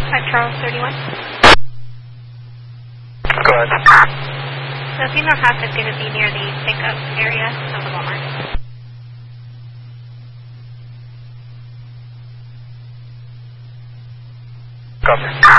5 Charles 31. Go ahead. The female cop is going to be near the pickup area of the Walmart. Copy.